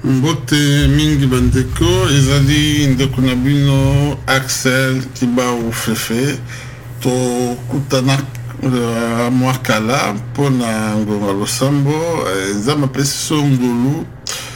Mbote mingi bandeko ezali ndeko na bino Axel Kibau Fefe to kutana mwakala pona ngonga losambo zama pesi songolu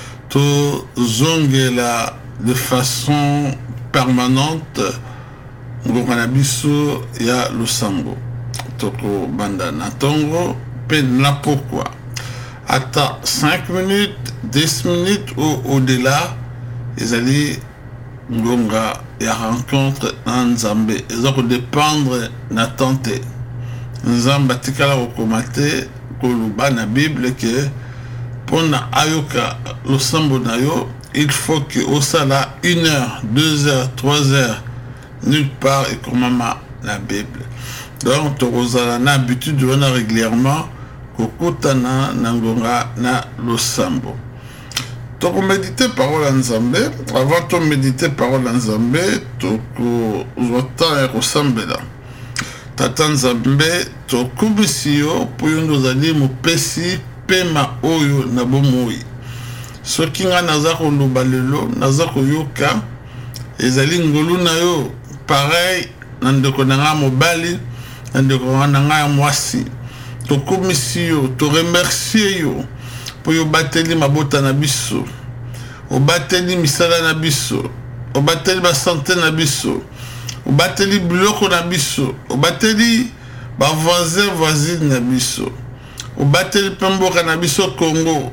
to zongela de façon permanente ngonga na biso ya losambo toko banda na tongo pe na pourquoi ata 5 minutes 10 minutes ou au-delà ezali ngonga ya rencontre na Nzambe ezako dépendre na tante Nzamba tikala kokomate koluba na Bible que pona ayoka losambo na yo il faut que osala 1 heure 2 heures 3 heures nulle part et komama la Bible donc tokozala na habitude de wana régulièrement kokutana na ngonga na losambo toko méditer parole en Nzambe avant de méditer parole en Nzambe toko zota ekosambela tata Nzambe tokubisi yo po yo ndozali mopesi pema oyo na bomoi soki nga naza koloba lelo naza koyoka ezali ngolu na yo pareil na ndeko na nga mobali na ndeko na nga ya mwasi tokubisi yo to remercier yo po yo bateli mabota na biso obateli misala na biso obateli ba santé na biso obateli biloko na biso obateli ba voisine na biso obateli pemboka na biso Congo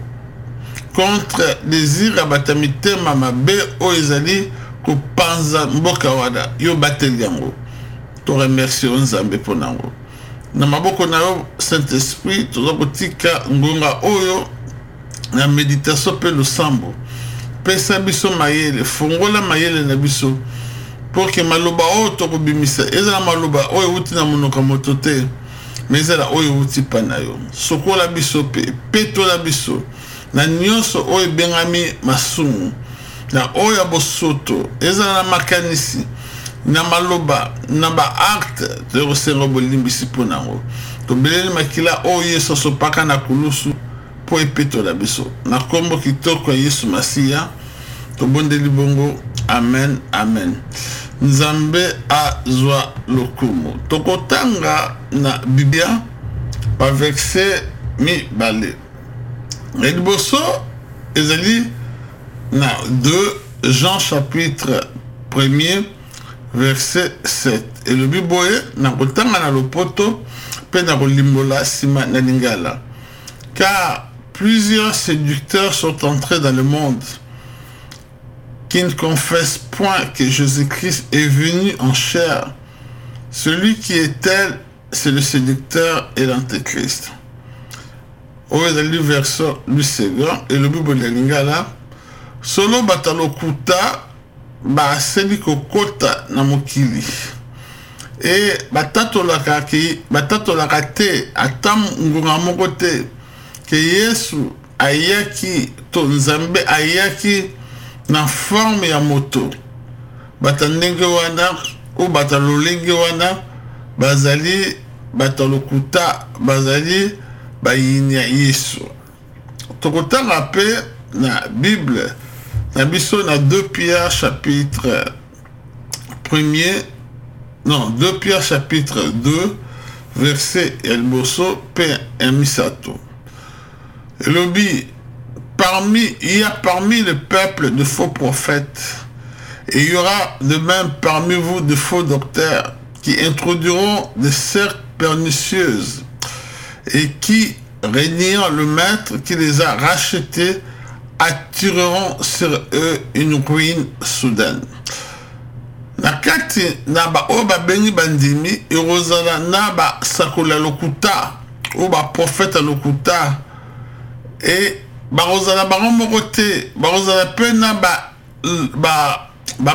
contre désir abatamitema mabe o ezali kopanza mboka wada yo bateli yango to remercier Nzambe ponango na maboko na yo Saint-Esprit tozokotika ngonga oyo na méditation pe losambo pesa biso mayele fongola mayele na biso pour que maloba oyo tokobimisa ezala maloba oyo uti na monoko moto te mais ezala oyo uti pa na yo sokola biso pe petola biso na nyonso oyo bengami masumu na oyo bosoto ezala na makanisi na maloba na ba acte de resengo bolimbisi ponango to beleli makila o yeso sopaka na kulusu po epeto la biso na kombo kitoko Yesu Masia to bondeli bongo amen amen Nzambe azwa lokumu tokotanga na Biblia pa verset mi bale liboso ezali na 2 Jean chapitre 1er verset 7 et le biboye na kotanga na lopoto pe na kolimbola sima na lingala car plusieurs séducteurs sont entrés dans le monde qui ne confessent point que Jésus-Christ est venu en chair. Celui qui est tel, c'est le séducteur et l'antéchrist. Au verset du second et le biboye na lingala solo batalokuta ba seli kokota na mokili e batatolaka te atam ngonga moko te ke Yesu ayaki to Nzambe ayaki na forme ya moto batandenge wana o batalolenge wana bazali batalokuta bazali bayini ya Yesu tokotanga pe na Bible na biso na 2 Pierre chapitre 1er non 2 Pierre chapitre 2 verset elboso pe emisato elobi il y a parmi le peuple de faux prophètes et il y aura de même parmi vous de faux docteurs qui introduiront des sectes pernicieuses et qui régnant le maître qui les a rachetés attireront sur eux une ruine soudaine. Nakati na ba oba beni bandimi erozala na ba sakola lokuta ou ba prophète lokuta et ba rozala ba mokote ba rozala pe na ba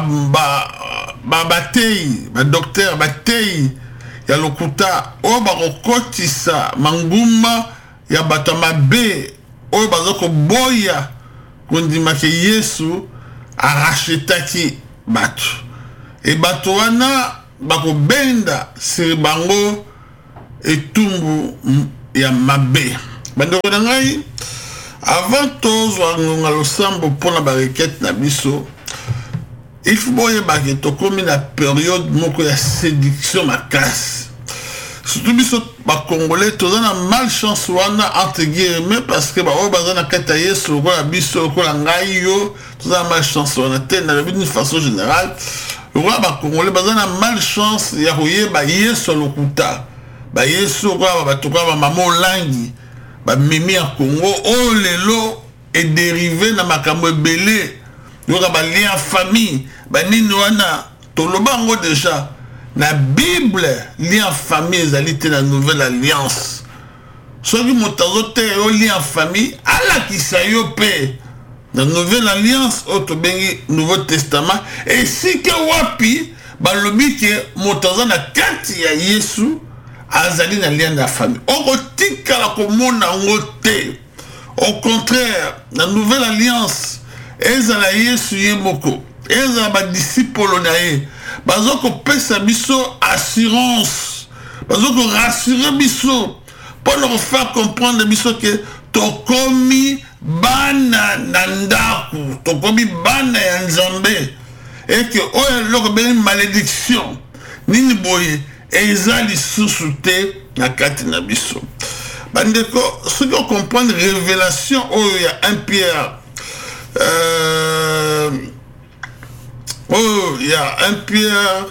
batei ba docteur batei ya lokuta o ba kokotisa manguma ya batama be o bazoko boya kondima ke Yesu arachetaki batu e batu wana bakobenda siri bango etumbu ya mabe bandeko na ngai Avant tous le sambo pour la requête na biso, il faut que tu comme une période de séduction ma casse. Surtout biso ba congolais tous en malchance wana entre guillemets parce que ba o bazana kataye sur la biso ko la ngayo tous en malchance wana tena d'une façon générale. Le roi ba congolais bazana malchance ya royer ba yeso lokuta. Ba yeso kwa ba toka ba mamo langi. Ba mimi en Congo oh lelo est dérivé na makambo ebele yoka ba lien famille ba nini wana tolobango déjà na Bible lien famille ezali te na nouvelle alliance soki motazo te yo lien famille ala kisayo pe na nouvelle alliance auto bengi nouveau testament et si que wapi ba lobi ke motazo na kati ya Yesu azali na lien de famille. Au contraire, la nouvelle alliance, ezala Yesu yemoko, ezala ba disciple nae, bazoko pesa biso assurance, bazoko rassurer biso, pour leur faire comprendre biso que tokomi bana nandaku, tokomi bana ya Nzambe, et que oya loko beni malédiction, nini boye, ezali sous-souté na kati na biso. Bandeko, ce qu'on comprend révélation, oh, il y a 1 Pierre. Il y a 1 Pierre,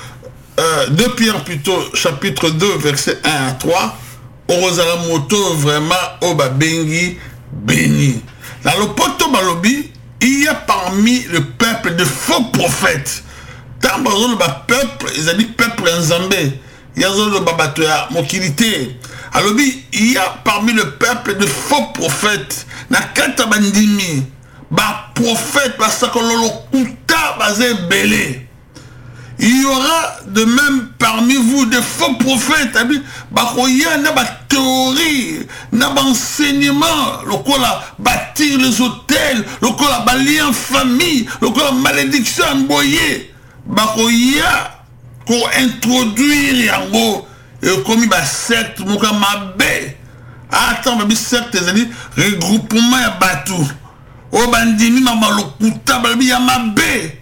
2 Pierre plutôt, chapitre 2, verset 1 à 3. Orozala moto vraiment, oh, bengi, béni. Dans le poto balobi, il y a parmi le peuple de faux prophètes. Tant que le peuple, ils ont dit peuple en Zambé. Il y a le babatoya, mokilité. Alors, il y a parmi le peuple de faux prophètes. Na kata bandimi. Ba prophète, parce que l'on kuta basé belé. Il y aura de même parmi vous des faux prophètes. Bah, il y a une théorie, un enseignement, le quoi bâtir les hôtels, le quoi balayer en famille, le quoi malédiction emboyée. Bah, il y a qu'on introduire yango et comme il va secte moka mabe. Attends, babi secte c'est-à-dire regroupement ya batou. O bandimi mama lokuta babi ya mabe.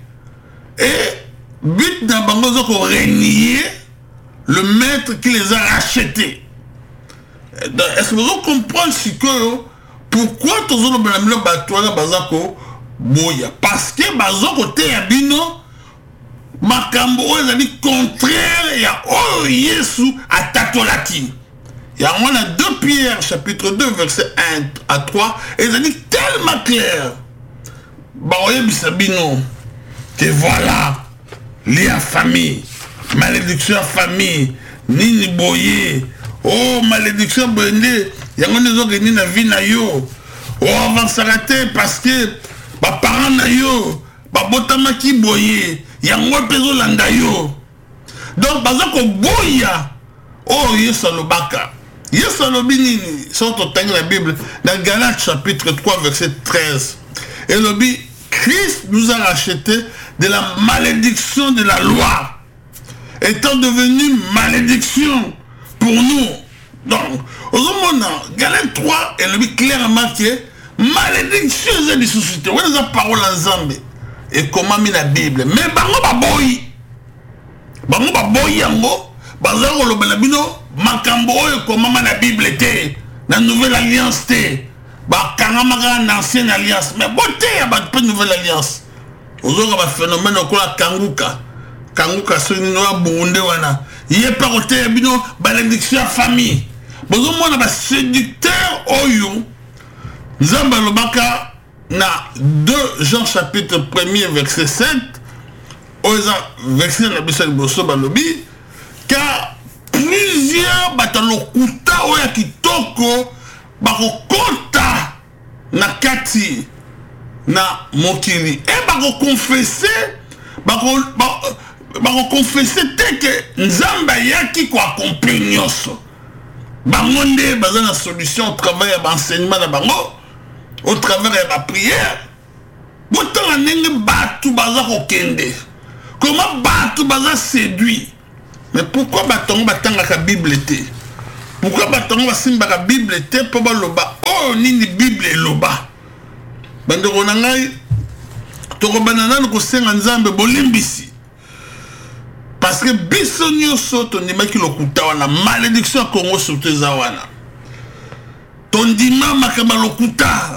Et but na bango zoko renier le maître qui les a rachetés. Est-ce que vous comprenez ce que pourquoi tous les gens batouana bazako boya parce que bazako te yabino makambo ezali contraire ya oh Yesu atatolaki. Ya on a 2 Pierre chapitre 2 verset 1 à 3 ezali tellement clair. Ba oyebisa bino que voilà lien famille, malédiction famille, nini boye, oh malédiction boye, yango nezo geni na vie na yo, oh avansara te parce que ba parents na yo, ba botamaki boye, yango pezo landa yo. Donc bazako boya, oh Yesu lobaka, Yesu lobi nini, sorto tangi la Bible, dans Galates chapitre 3 verset 13, et lobi Christ nous a rachetés de la malédiction de la loi, étant devenu malédiction pour nous. Donc, au moment Galates 3, elle dit clairement que malédiction est des sociétés. Où est la parole en Zambie? Et comment met la Bible? Mais bango baboyi. Bango baboyi yango. Bazaro lo balabino makambo et comment la Bible était. La nouvelle alliance était. Bah, Kangamara, l'ancienne alliance. Mais beauté, il y a pas de nouvelle alliance. Aujourd'hui, il y a un phénomène comme la Kanguka. Kanguka, c'est une loi burundais. Il y a pas de malédiction famille. Bon, on a un séducteur Oyo. Zamba Lobaka, na 2 Jean chapitre 1er, verset 7. Oza, verset la Bissal Bosso Balobi. Car plusieurs batalokuta Oya Kitoko. Bako kota na kati na mokili et bako confesser te que Nzamba yaki ko accomplir nyonso bango nde baza na solution au travers ya enseignement na bango au travers ya ba prière botanga ndenge batu baza kokende comment batu baza séduit mais pourquoi batongo batanga ka Bible te. Pourquoi batongo basimba la Bible te pour baloba oh nini Bible eloba bandeko na ngai tokobana nanu kosenga nzambe bolimbisi parce que biso nyonso tondimaki lokuta wana malédiction ya Congo surtout eza wana tondima makamba lokuta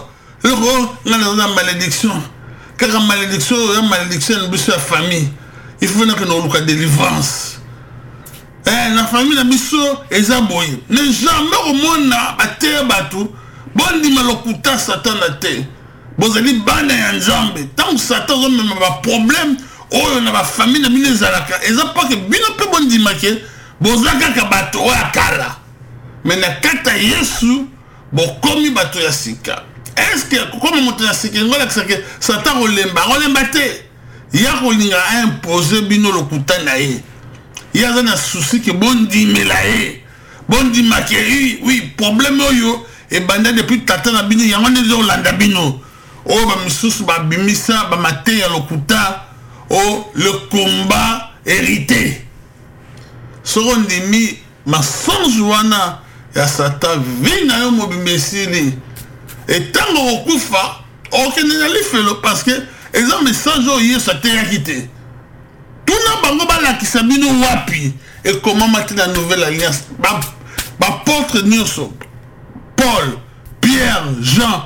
ngana na malédiction kaka malédiction ya malédiction na biso ya famille il faut que nous oluka délivrance na famille na biso eza boye ne jamais omona bateya bato bondima lokuta satan na te bozali bana ya nzambe tant satan ozomema baproblème oyo na bafamille na bino ezalaka eza pake bino mpe bondimake boza kaka bato oyo akala me na kata yesu bokomi bato ya sika eske kokoma moto ya sika ngo lakisake satan kolemba te ya kolinga aimpose bino lokuta na ye ya aza na souci ke bondimela ye bondimake oui problème oyo ebanda depuis tata na bino yango nde ezolanda bino oyo bamisusu babimisa bamate ya lokuta le combat hérité soko ndimi masonge wana ya satan vi na yo mobimesili etango okufa okende na lifelo parce que eza message oyo yesu ateyaki te tuna bango balakisa bino wapi ekomama te na nouvelle alliance baportre nyonso Paul, Pierre, Jean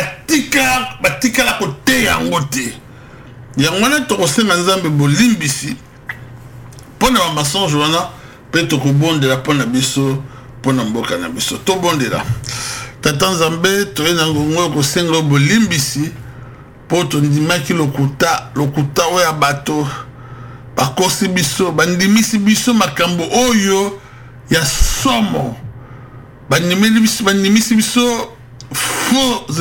batikala kote yango te yango wana tokosenga nzambe bolimbisi mpona bamasonge wana mpe tokobondela mpona biso mpona mboka na biso tobondela tata nzambe toye na ngongo kosenga bolimbisi mpo tondimaki lokuta oyo ya bato bakosi biso bandimisi biso makambo oyo ya somo bandimisi biso faux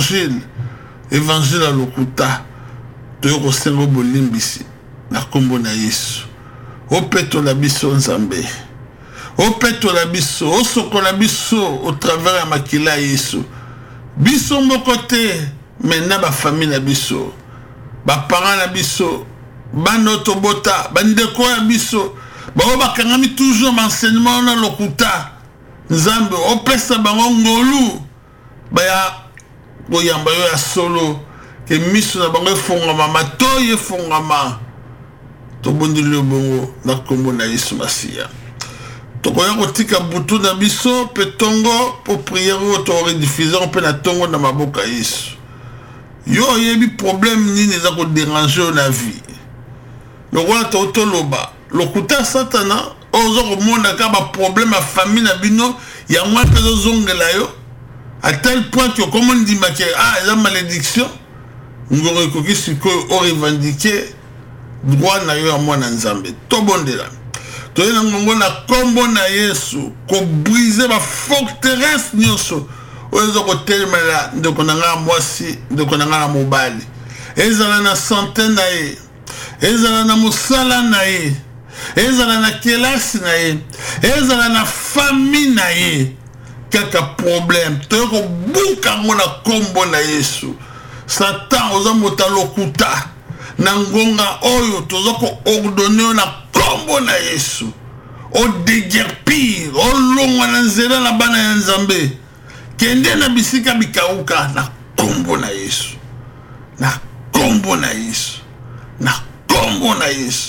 évangile ya lokuta toye kosenga bolimbisi na kombo na yesu opetola biso nzambe opetola biso osokola biso au travers ya makila ya yesu biso moko te mena bafamille na biso baparent na biso bana oyo tobota bandeko ya biso bao bakangami toujours maenseignement na lokuta nzambe opesa bango ngolu baya koyamba yo ya solo ke miso na bango efongama matoyi efongama tobondeli yo bongo na kombo na yesu masiya tokoya kotika butu na biso mpe tongo po priere oyo torediffuser mpe na tongo na maboka yesu yo oyebi problème nini eza koderange yo na vie lokola totoloba lokuta satana ozo komona ka baproblème ya famille na bino yango mpe ezozongela yo à tel point que comme on dit eza malédiction ngoro ekoki sikoyo orevendike droit na yo ya mwana nzambe tobondela toye na ngongo na kombo na yesu kobrise baforteresse nyonso oyo eza kotelemela ndeko na nga mwasi ndeko na nga na mobali ezala na sante na ye ezala na mosala na ye ezala na kelasi na ye ezala na famille na ye kaka problème toye kobuka yango na kombo na yesu satan oza moto lokuta na ngonga oyo toza koordone yo na kombo na yesu odegerpire olongwa na nzela na bana ya nzambe kende na bisika bikauka na kombo na yesu na kombo na yesu na kombo na yesu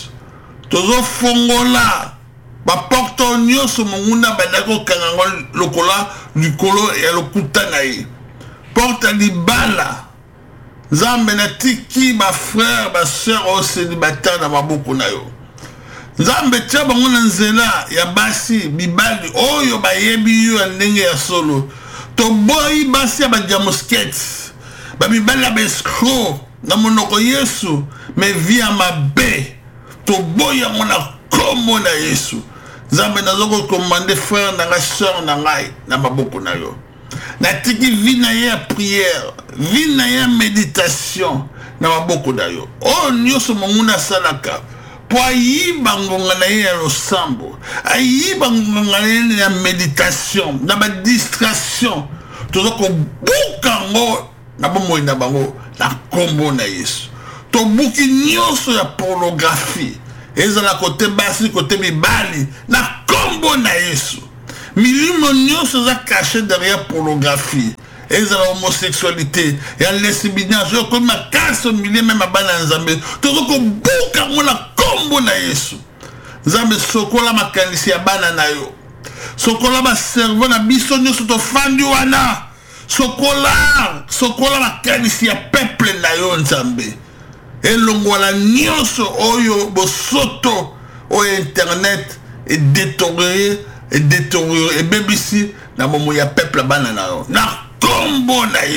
tozofongola baporte nyonso monguna bandaki kokanga ngo likolo ya lokuta na ye porte libala nzambe natiki bafrère basœur oyo célibataire na maboko na yo nzambe tia bango na nzela ya basi bibali oyo bayebi yo ya ndenge ya solo toboyi basi ya badiamoskete babibali ya baescro na monoko yesu me vi ya mabe toboyi yango na kombo na yesu nzambe nazokokomande frère na ngai sœur na ngai na maboko na yo natiki vi na ye ya prière vi na ye ya méditation na maboko na yo oyo nyonso monguna asalaka po ayiba ngonga na ye ya losambo ayiba ngonga na ye ya méditation na badistraction toza kobuka ngo na bomoi na bango na kombo na yesu tobuki nyonso ya pornographie ezala kote basi kote mibali na kombo na yesu milimo nyonso eza caché derrière pornographie ezala homosexualité ya lesbianisme comme makasi milieu même abana nzambe tozoko buka ngona kombo na Yesu nzambe sokola makanisi ya bana na yo sokola ba servo na biso nyonso tofandi wana sokola makanisi ya peuple na yo nzambe elongwala nyonso oyo bosoto oyo internet détérioré ebebisi na momo ya peuple bana na yo na kombo na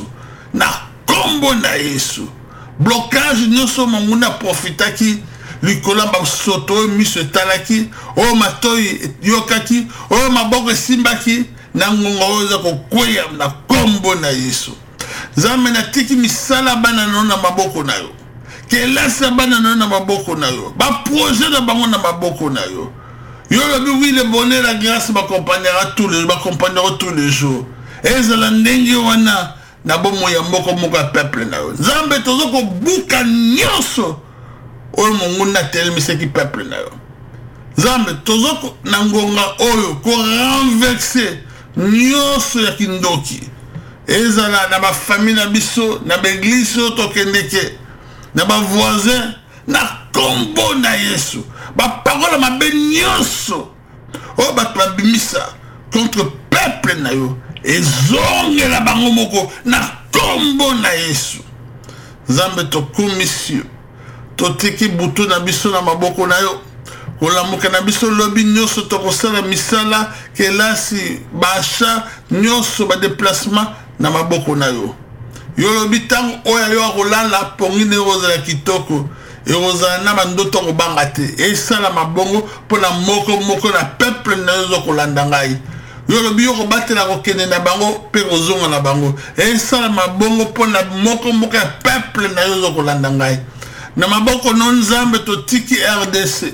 Yesu blocage nyonso monguna profitaki likola basoto miso talaki o matoi yokaki o maboko esimbaki na ngonga oza kokweya na kombo na Yesu nzambe na tiki misala bana na maboko na yo kelasa bana na maboko na yo ba projet na bango na maboko na yo lobi oui le bonheur la grâce m'accompagnera tous les jours ezala ndenge wana na bomo ya moko ya peuple na yo nzambe tozoko buka nyonso oyo monguna telemiseki peuple na yo nzambe tozoko na ngonga oyo ko renverser nyonso ya kindoki ezala na ba famille na biso na ba église tokendeke na ba voisin na kombo na Yesu ba parole mabe nyonso o ba babimisa contre peuple na yo ezongela bango moko na kombo na Yesu nzambe tokumisio totiki butu na biso na maboko na yo kolamuka na biso lobi nyonso tokosala misala kelasi basha nyonso ba déplacement na maboko na yo lobi tango oya yo akolala pongine ozala kitoko ezala na bandoto kobanga te esala mabongo mpona moko na peuple na yo kolanda ngai lobi yo kobatela kokende na bango mpe kozonga na bango esala mabongo mpona moko ya peuple na yo kolanda ngai na maboko no nzambe totiki RDC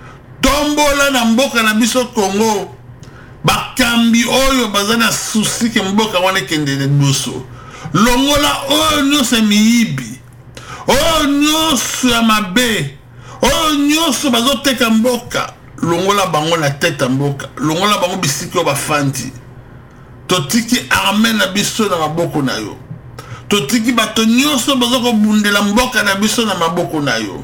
tombola na mboka na biso Congo bakambi oyo baza na susi ke mboka wana ekende liboso longola oyo nyonso miyibi oyo nyonso ya mabe oyo nyonso bazoteka mboka longola bango na tete mboka longola bango bisiki oyo bafandi totiki arme na biso na maboko na yo totiki bato nyonso bazokobundela mboka na biso na maboko na yo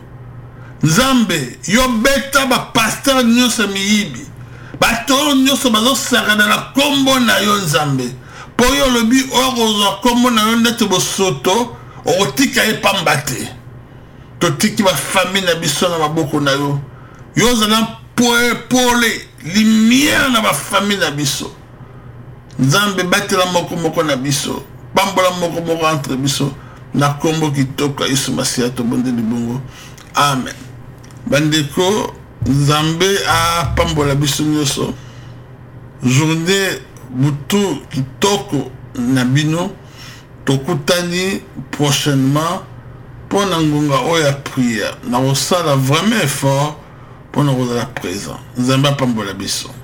nzambe yo beta bapasteur nyonso miyibi bato nyonso bazosakana na kombo na yo nzambe po yo lobi okozwa kombo na yo ndete bosoto okotika ye pamba te totiki bafamille na biso na maboko na yo yo ozala pole lumière na bafamille na biso nzambe batela moko na biso pambola moko entre biso na kombo kitoko Yesu Masiya tobondeli bongo amen bandeko nzambe a pambola biso nyonso journée butu kitoko na bino tokutani prochainement pour na ngonga oya prière na osala vraiment effort pour na kozala présent nzambe a pambola biso